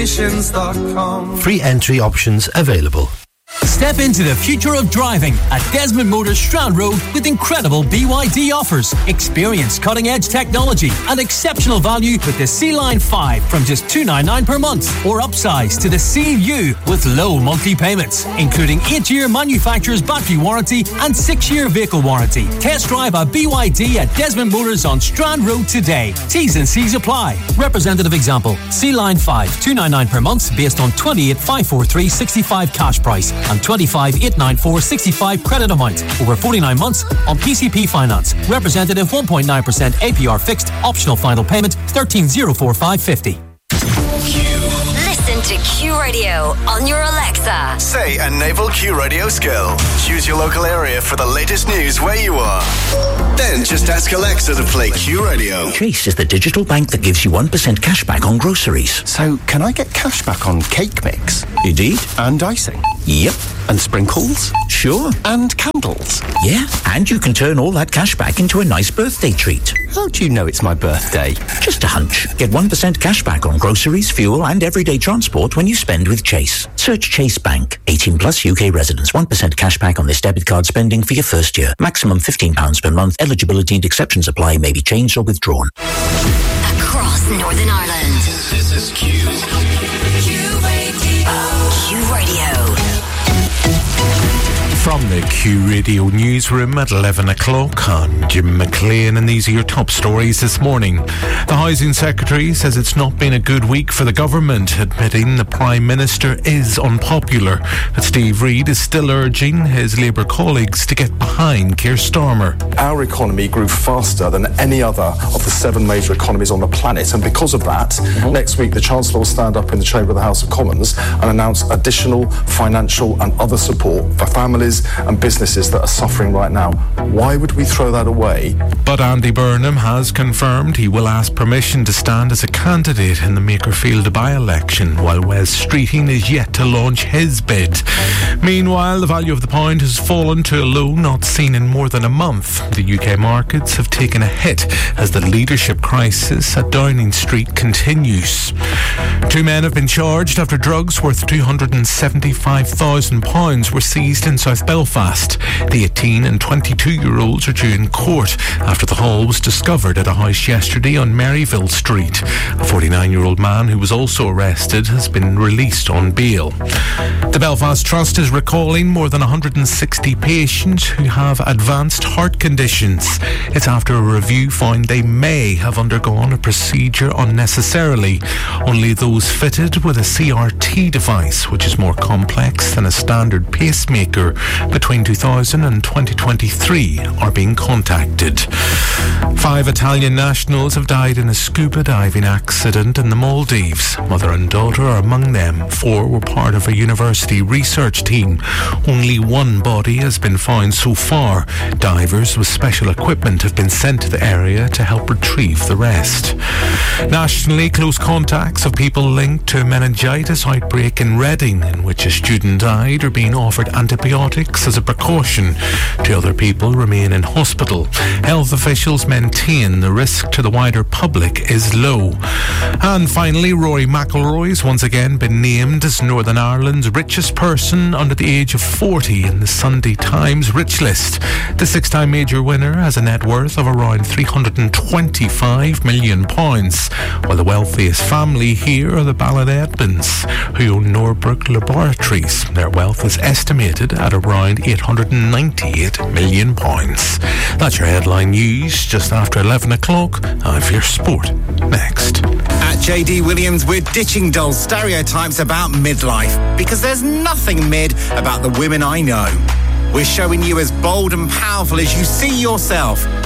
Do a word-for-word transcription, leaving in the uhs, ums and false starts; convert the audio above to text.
Free entry options available. Step into the future of driving at Desmond Motors Strand Road with incredible B Y D offers. Experience cutting-edge technology and exceptional value with the C-Line five from just two hundred ninety-nine pounds per month, or upsize to the C-U with low monthly payments, including eight-year manufacturer's battery warranty and six-year vehicle warranty. Test drive a B Y D at Desmond Motors on Strand Road today. T's and C's apply. Representative example: C-Line five, two hundred ninety-nine pounds per month based on twenty-eight thousand five hundred forty-three pounds sixty-five cash price and twenty-five thousand eight hundred ninety-four pounds sixty-five credit amount over forty-nine months on P C P finance. Representative one point nine percent A P R fixed, optional final payment thirteen thousand forty-five fifty. Listen to Q Radio on your Alexa. Say a Naval Q Radio skill. Choose your local area for the latest news where you are. Then just ask Alexa to play Q Radio. Chase is the digital bank that gives you one percent cash back on groceries. So, can I get cash back on cake mix? Indeed. And icing? Yep. And sprinkles? Sure. And candles? Yeah, and you can turn all that cash back into a nice birthday treat. How do you know it's my birthday? Just a hunch. Get one percent cash back on groceries, fuel and everyday transport when you spend with Chase. Search Chase Bank. eighteen plus U K residents. one percent cash back on this debit card spending for your first year. Maximum fifteen pounds per month. Eligibility and exceptions apply. May be changed or withdrawn. Across Northern Ireland. This is Q. Q Radio. Q Radio. From the Q Radio newsroom at eleven o'clock, I'm Jim McLean, and these are your top stories this morning. The Housing Secretary says it's not been a good week for the government, admitting the Prime Minister is unpopular. But Steve Reid is still urging his Labour colleagues to get behind Keir Starmer. Our economy grew faster than any other of the seven major economies on the planet, and because of that, mm-hmm. next week the Chancellor will stand up in the Chamber of the House of Commons and announce additional financial and other support for families and businesses that are suffering right now. Why would we throw that away? But Andy Burnham has confirmed he will ask permission to stand as a candidate in the Makerfield by-election, while Wes Streeting is yet to launch his bid. Meanwhile, the value of the pound has fallen to a low not seen in more than a month. The U K markets have taken a hit as the leadership crisis at Downing Street continues. Two men have been charged after drugs worth two hundred seventy-five thousand pounds were seized in South Belfast. The eighteen and twenty-two-year-olds are due in court after the haul was discovered at a house yesterday on Maryville Street. A forty-nine-year-old man who was also arrested has been released on bail. The Belfast Trust is recalling more than one hundred sixty patients who have advanced heart conditions. It's after a review found they may have undergone a procedure unnecessarily. Only those fitted with a C R T device, which is more complex than a standard pacemaker, between two thousand and twenty twenty-three are being contacted. Five Italian nationals have died in a scuba diving accident in the Maldives. Mother and daughter are among them. Four were part of a university research team. Only one body has been found so far. Divers with special equipment have been sent to the area to help retrieve the rest. Nationally, close contacts of people linked to a meningitis outbreak in Reading, in which a student died, are being offered antibiotics as a precaution. Two other people remain in hospital. Health officials maintain the risk to the wider public is low. And finally, Rory McIlroy's once again been named as Northern Ireland's richest person under the age of forty in the Sunday Times Rich List. The six-time major winner has a net worth of around three hundred twenty-five million pounds, while the wealthiest family here are the Ballard Edmonds, who own Norbrook Laboratories. Their wealth is estimated at around eight hundred ninety-eight million pounds. That's your headline news just after eleven o'clock. I have your sport next. At J D Williams, we're ditching dull stereotypes about midlife, because there's nothing mid about the women I know. We're showing you as bold and powerful as you see yourself.